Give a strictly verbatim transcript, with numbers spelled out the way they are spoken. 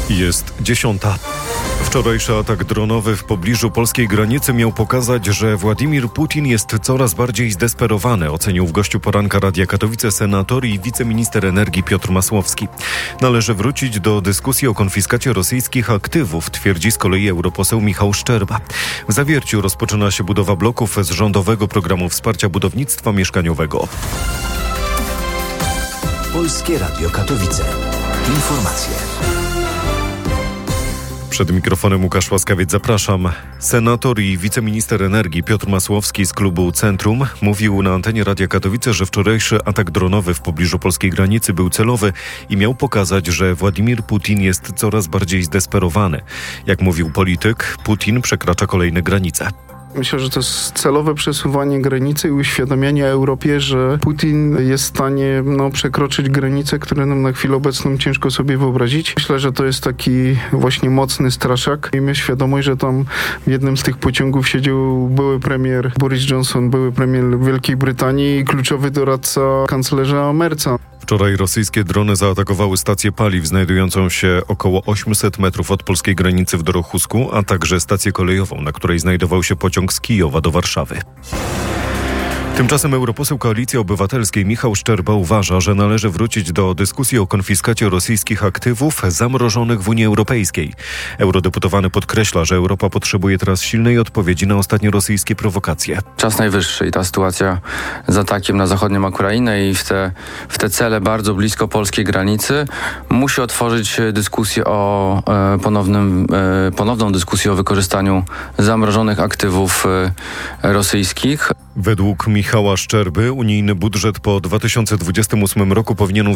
Jest dziesiąta. Wczorajszy atak dronowy w pobliżu polskiej granicy miał pokazać, że Władimir Putin jest coraz bardziej zdesperowany, ocenił w gościu poranka Radia Katowice senator i wiceminister energii Piotr Masłowski. Należy wrócić do dyskusji o konfiskacie rosyjskich aktywów, twierdzi z kolei europoseł Michał Szczerba. W Zawierciu rozpoczyna się budowa bloków z rządowego programu wsparcia budownictwa mieszkaniowego. Polskie Radio Katowice. Informacje. Przed mikrofonem Łukasz Łaskawiec, zapraszam. Senator i wiceminister energii Piotr Masłowski z klubu Centrum mówił na antenie Radia Katowice, że wczorajszy atak dronowy w pobliżu polskiej granicy był celowy i miał pokazać, że Władimir Putin jest coraz bardziej zdesperowany. Jak mówił polityk, Putin przekracza kolejne granice. Myślę, że to jest celowe przesuwanie granicy i uświadamianie Europie, że Putin jest w stanie no, przekroczyć granice, które nam na chwilę obecną ciężko sobie wyobrazić. Myślę, że to jest taki właśnie mocny straszak. Miejmy świadomość, że tam w jednym z tych pociągów siedział były premier Boris Johnson, były premier Wielkiej Brytanii i kluczowy doradca kanclerza Merza. Wczoraj rosyjskie drony zaatakowały stację paliw znajdującą się około osiemset metrów od polskiej granicy w Dorochusku, a także stację kolejową, na której znajdował się pociąg z Kijowa do Warszawy. Tymczasem europoseł Koalicji Obywatelskiej Michał Szczerba uważa, że należy wrócić do dyskusji o konfiskacie rosyjskich aktywów zamrożonych w Unii Europejskiej. Eurodeputowany podkreśla, że Europa potrzebuje teraz silnej odpowiedzi na ostatnie rosyjskie prowokacje. Czas najwyższy i ta sytuacja z atakiem na zachodnią Ukrainę i w te, w te cele bardzo blisko polskiej granicy musi otworzyć dyskusję o e, ponownym, e, ponowną dyskusję o wykorzystaniu zamrożonych aktywów e, rosyjskich. Według Michała Szczerby unijny budżet po dwa tysiące dwudziestym ósmym roku powinien